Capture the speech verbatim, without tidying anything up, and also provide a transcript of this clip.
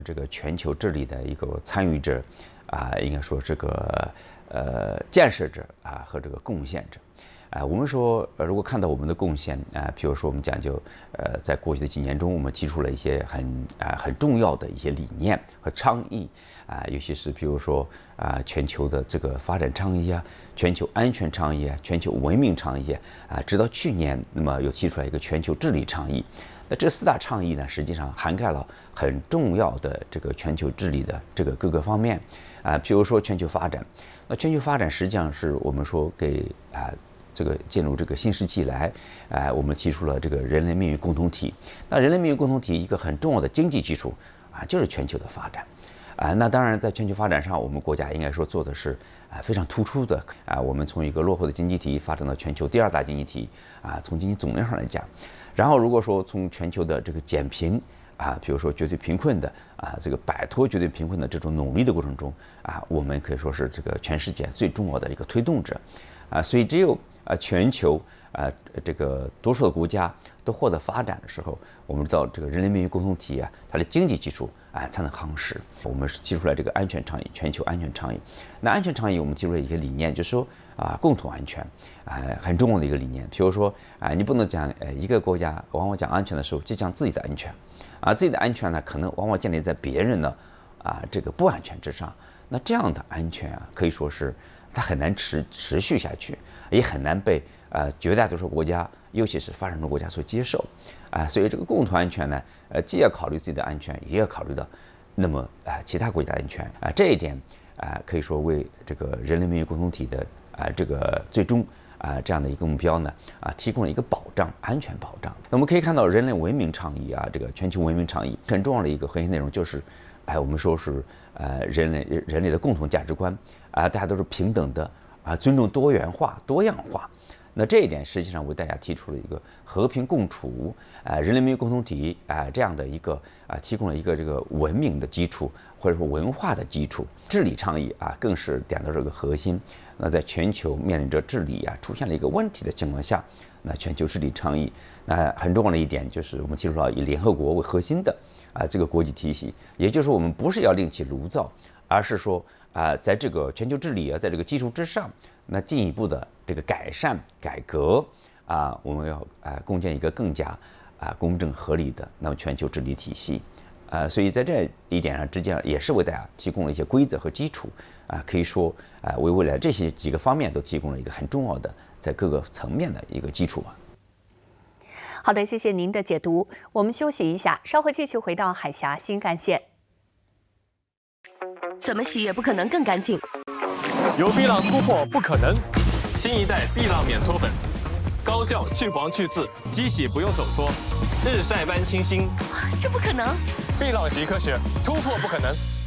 这个全球治理的一个参与者，啊，应该说这个呃建设者啊和这个贡献者，啊，我们说呃如果看到我们的贡献啊，比如说我们讲究呃在过去的几年中，我们提出了一些很啊很重要的一些理念和倡议啊，尤其是比如说啊全球的这个发展倡议啊，全球安全倡议啊，全球文明倡议啊，直到去年，那么又提出来一个全球治理倡议。那这四大倡议呢，实际上涵盖了很重要的这个全球治理的这个各个方面啊，譬如说全球发展。那全球发展实际上是我们说给啊这个进入这个新世纪来，啊我们提出了这个人类命运共同体。那人类命运共同体一个很重要的经济基础啊，就是全球的发展。啊，那当然，在全球发展上，我们国家应该说做的是啊非常突出的啊。我们从一个落后的经济体发展到全球第二大经济体啊，从经济总量上来讲。然后，如果说从全球的这个减贫啊，比如说绝对贫困的啊，这个摆脱绝对贫困的这种努力的过程中啊，我们可以说是这个全世界最重要的一个推动者啊。所以，只有啊全球啊这个多数的国家都获得发展的时候，我们知道这个人类命运共同体啊，它的经济基础啊才能夯实。我们是提出来这个安全倡议，全球安全倡议。那安全倡议我们提出了一些理念，就是说啊共同安全啊很重要的一个理念。比如说啊，你不能讲呃一个国家往往讲安全的时候就讲自己的安全，啊自己的安全呢可能往往建立在别人的啊这个不安全之上。那这样的安全啊可以说是它很难持持续下去，也很难被呃绝大多数国家，尤其是发展中国家所接受啊。所以这个共同安全呢，呃既要考虑自己的安全，也要考虑到那么啊其他国家的安全啊。这一点啊可以说为这个人类命运共同体的啊这个最终啊这样的一个目标呢啊提供了一个保障，安全保障。那我们可以看到人类文明倡议啊，这个全球文明倡议很重要的一个核心内容就是，哎我们说是呃人类人类的共同价值观啊，大家都是平等的啊，尊重多元化、多样化。那这一点实际上为大家提出了一个和平共处啊，人类命运共同体啊这样的一个啊，提供了一个这个文明的基础，或者说文化的基础。治理倡议啊，更是点到这个核心。那在全球面临着治理啊出现了一个问题的情况下，那全球治理倡议那很重要的一点就是我们提出了以联合国为核心的啊这个国际体系，也就是说我们不是要另起炉灶，而是说啊在这个全球治理啊在这个基础之上，那进一步的这个改善改革啊，我们要啊构建一个更加啊公正合理的那么全球治理体系啊，所以在这一点上之间也是为大家提供了一些规则和基础啊，可以说啊为未来这些几个方面都提供了一个很重要的在各个层面的一个基础吧。 好的，谢谢您的解读。我们休息一下，稍后继续回到海峡新干线。 怎么洗也不可能更干净。 有碧浪突破不可能，新一代碧浪免搓粉，高效去黄去渍，机洗不用手搓，日晒般清新。 这不可能！ 碧浪洗科学，突破不可能。